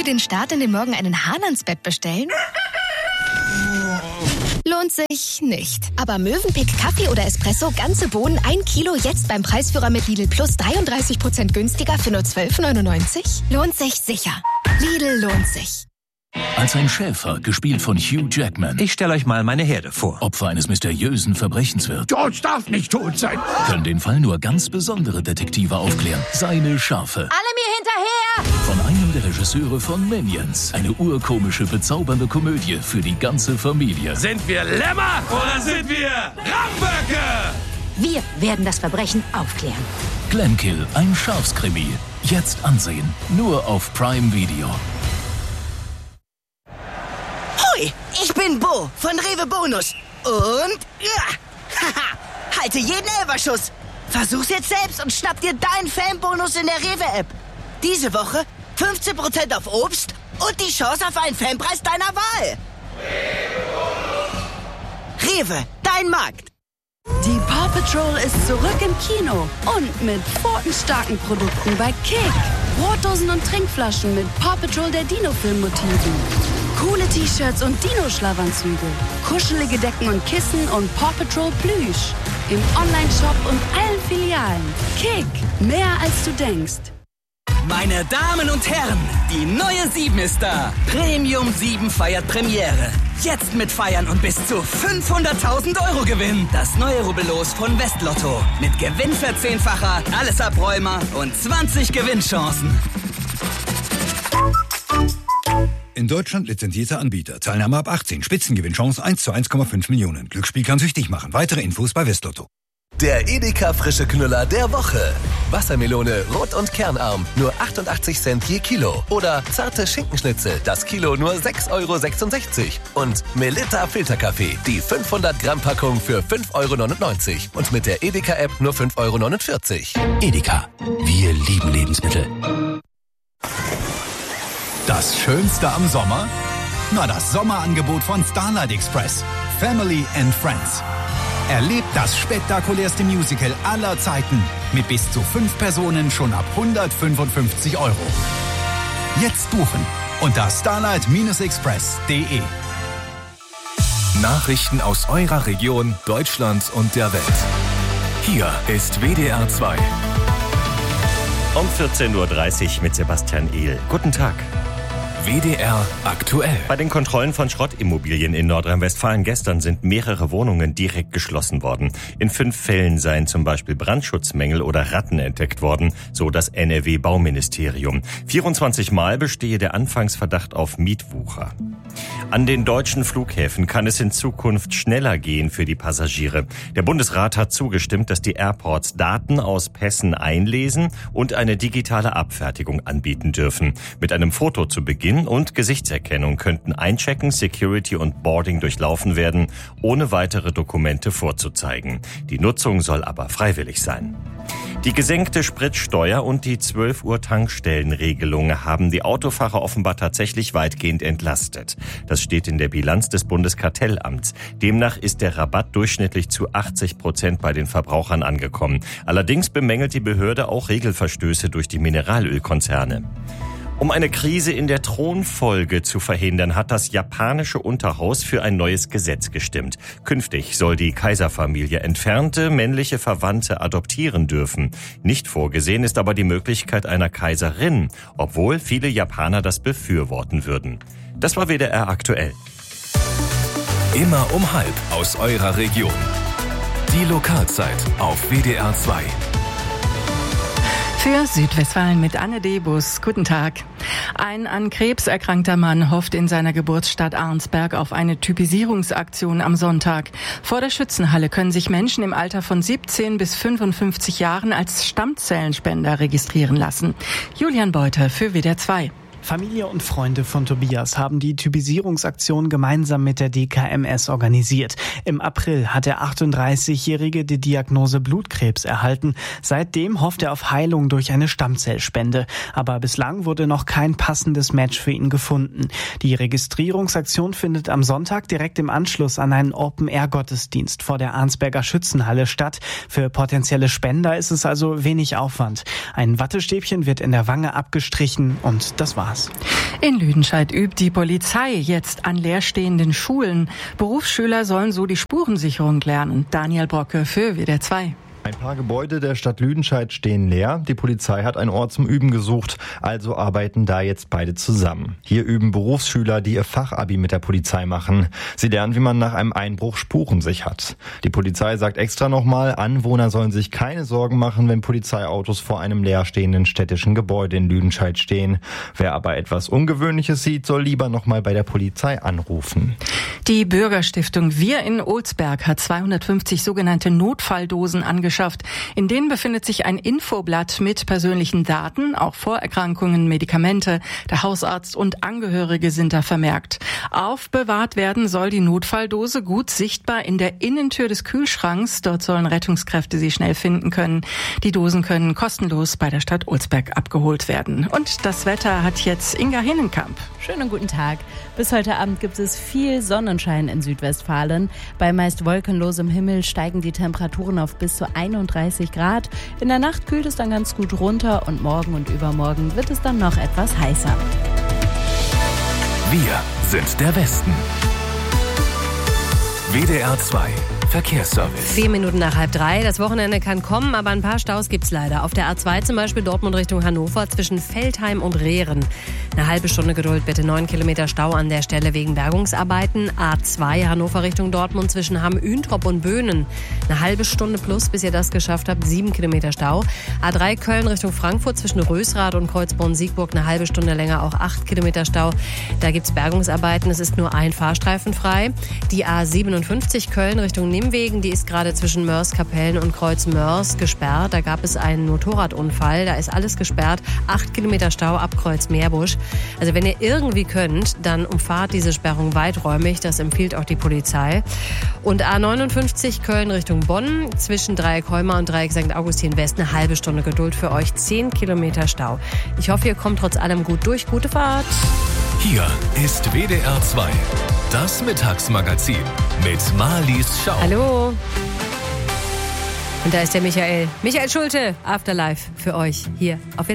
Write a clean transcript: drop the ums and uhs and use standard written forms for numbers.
für den Start in den Morgen einen Hahn ans Bett bestellen? Lohnt sich nicht. Aber Mövenpick Kaffee oder Espresso, ganze Bohnen, 1 Kilo, jetzt beim Preisführer mit Lidl Plus 33% günstiger für nur 12,99? Lohnt sich sicher. Lidl lohnt sich. Als ein Schäfer, gespielt von Hugh Jackman. Ich stelle euch mal meine Herde vor. Opfer eines mysteriösen Verbrechens wird. George darf nicht tot sein. Können den Fall nur ganz besondere Detektive aufklären. Seine Schafe. Alle mir hinterher! Von einem der Regisseure von Minions. Eine urkomische, bezaubernde Komödie für die ganze Familie. Sind wir Lämmer oder sind wir Ramböcke? Wir werden das Verbrechen aufklären. Glenkill, ein Schafskrimi. Jetzt ansehen. Nur auf Prime Video. Hoi, ich bin Bo von Rewe Bonus. Und halte jeden Elferschuss. Versuch's jetzt selbst und schnapp dir deinen Fanbonus in der Rewe-App. Diese Woche 15% auf Obst und die Chance auf einen Fanpreis deiner Wahl. Rewe, dein Markt. Die Paw Patrol ist zurück im Kino und mit pfotenstarken Produkten bei Kick. Brotdosen und Trinkflaschen mit Paw Patrol der Dino-Film-Motiven. Coole T-Shirts und Dino-Schlafanzüge. Kuschelige Decken und Kissen und Paw Patrol Plüsch. Im Online-Shop und allen Filialen. Kick, mehr als du denkst. Meine Damen und Herren, die neue 7 ist da. Premium 7 feiert Premiere. Jetzt mitfeiern und bis zu 500.000 € gewinnen. Das neue Rubbellos von Westlotto. Mit Gewinnverzehnfacher, alles Abräumer und 20 Gewinnchancen. In Deutschland lizenzierter Anbieter. Teilnahme ab 18. Spitzengewinnchance 1 zu 1,5 Millionen. Glücksspiel kann süchtig machen. Weitere Infos bei Westlotto. Der Edeka frische Knüller der Woche. Wassermelone rot und kernarm, nur 88 Cent je Kilo. Oder zarte Schinkenschnitzel, das Kilo nur 6,66 €. Und Melitta Filterkaffee, die 500 Gramm Packung für 5,99 €. Und mit der Edeka-App nur 5,49 €. Edeka. Wir lieben Lebensmittel. Das Schönste am Sommer? Na, das Sommerangebot von Starlight Express. Family and Friends. Erlebt das spektakulärste Musical aller Zeiten mit bis zu 5 Personen schon ab 155 €. Jetzt buchen unter starlight-express.de. Nachrichten aus eurer Region, Deutschland und der Welt. Hier ist WDR 2. Um 14:30 Uhr mit Sebastian Ehl. Guten Tag. WDR aktuell. Bei den Kontrollen von Schrottimmobilien in Nordrhein-Westfalen gestern sind mehrere Wohnungen direkt geschlossen worden. In 5 Fällen seien zum Beispiel Brandschutzmängel oder Ratten entdeckt worden, so das NRW-Bauministerium. 24 Mal bestehe der Anfangsverdacht auf Mietwucher. An den deutschen Flughäfen kann es in Zukunft schneller gehen für die Passagiere. Der Bundesrat hat zugestimmt, dass die Airports Daten aus Pässen einlesen und eine digitale Abfertigung anbieten dürfen. Mit einem Foto zu Beginn und Gesichtserkennung könnten Einchecken, Security und Boarding durchlaufen werden, ohne weitere Dokumente vorzuzeigen. Die Nutzung soll aber freiwillig sein. Die gesenkte Spritsteuer und die 12 Uhr Tankstellenregelung haben die Autofahrer offenbar tatsächlich weitgehend entlastet. Das steht in der Bilanz des Bundeskartellamts. Demnach ist der Rabatt durchschnittlich zu 80% bei den Verbrauchern angekommen. Allerdings bemängelt die Behörde auch Regelverstöße durch die Mineralölkonzerne. Um eine Krise in der Thronfolge zu verhindern, hat das japanische Unterhaus für ein neues Gesetz gestimmt. Künftig soll die Kaiserfamilie entfernte männliche Verwandte adoptieren dürfen. Nicht vorgesehen ist aber die Möglichkeit einer Kaiserin, obwohl viele Japaner das befürworten würden. Das war WDR aktuell. Immer um 12:30 aus eurer Region. Die Lokalzeit auf WDR 2. Für Südwestfalen mit Anne Debus. Guten Tag. Ein an Krebs erkrankter Mann hofft in seiner Geburtsstadt Arnsberg auf eine Typisierungsaktion am Sonntag. Vor der Schützenhalle können sich Menschen im Alter von 17 bis 55 Jahren als Stammzellenspender registrieren lassen. Julian Beuter für WDR 2. Familie und Freunde von Tobias haben die Typisierungsaktion gemeinsam mit der DKMS organisiert. Im April hat der 38-Jährige die Diagnose Blutkrebs erhalten. Seitdem hofft er auf Heilung durch eine Stammzellspende. Aber bislang wurde noch kein passendes Match für ihn gefunden. Die Registrierungsaktion findet am Sonntag direkt im Anschluss an einen Open-Air-Gottesdienst vor der Arnsberger Schützenhalle statt. Für potenzielle Spender ist es also wenig Aufwand. Ein Wattestäbchen wird in der Wange abgestrichen und das war's. In Lüdenscheid übt die Polizei jetzt an leerstehenden Schulen. Berufsschüler sollen so die Spurensicherung lernen. Daniel Brocke für WDR 2. Ein paar Gebäude der Stadt Lüdenscheid stehen leer. Die Polizei hat einen Ort zum Üben gesucht, also arbeiten da jetzt beide zusammen. Hier üben Berufsschüler, die ihr Fachabi mit der Polizei machen. Sie lernen, wie man nach einem Einbruch Spuren sichert. Die Polizei sagt extra nochmal, Anwohner sollen sich keine Sorgen machen, wenn Polizeiautos vor einem leerstehenden städtischen Gebäude in Lüdenscheid stehen. Wer aber etwas Ungewöhnliches sieht, soll lieber nochmal bei der Polizei anrufen. Die Bürgerstiftung Wir in Olsberg hat 250 sogenannte Notfalldosen angeschafft. In denen befindet sich ein Infoblatt mit persönlichen Daten, auch Vorerkrankungen, Medikamente. Der Hausarzt und Angehörige sind da vermerkt. Aufbewahrt werden soll die Notfalldose gut sichtbar in der Innentür des Kühlschranks. Dort sollen Rettungskräfte sie schnell finden können. Die Dosen können kostenlos bei der Stadt Olsberg abgeholt werden. Und das Wetter hat jetzt Inga Hinnenkamp. Schönen guten Tag. Bis heute Abend gibt es viel Sonnenschein in Südwestfalen. Bei meist wolkenlosem Himmel steigen die Temperaturen auf bis zu 31 Grad. In der Nacht kühlt es dann ganz gut runter und morgen und übermorgen wird es dann noch etwas heißer. Wir sind der Westen. WDR 2 Verkehrsservice. 4 Minuten nach 2:30. Das Wochenende kann kommen, aber ein paar Staus gibt's leider. Auf der A2 zum Beispiel Dortmund Richtung Hannover zwischen Veltheim und Rehren. Eine halbe Stunde Geduld bitte. 9 Kilometer Stau an der Stelle wegen Bergungsarbeiten. A2 Hannover Richtung Dortmund zwischen Hamm-Üntrop und Böhnen. Eine halbe Stunde plus, bis ihr das geschafft habt. 7 Kilometer Stau. A3 Köln Richtung Frankfurt zwischen Rösrath und Kreuzborn-Siegburg. Eine halbe Stunde länger, auch 8 Kilometer Stau. Da gibt's Bergungsarbeiten. Es ist nur ein Fahrstreifen frei. Die A57 Köln Richtung Nimwegen, die ist gerade zwischen Mörs-Kapellen und Kreuz-Mörs gesperrt. Da gab es einen Motorradunfall, da ist alles gesperrt. 8 Kilometer Stau ab Kreuz-Meerbusch. Also wenn ihr irgendwie könnt, dann umfahrt diese Sperrung weiträumig. Das empfiehlt auch die Polizei. Und A59 Köln Richtung Bonn zwischen Dreieck-Heuma und Dreieck St. Augustin West. Eine halbe Stunde Geduld für euch. 10 Kilometer Stau. Ich hoffe, ihr kommt trotz allem gut durch. Gute Fahrt. Hier ist WDR 2, das Mittagsmagazin mit Marlies Schau. Hallo. Und da ist der Michael. Michael Schulte, Afterlife für euch hier auf WDR.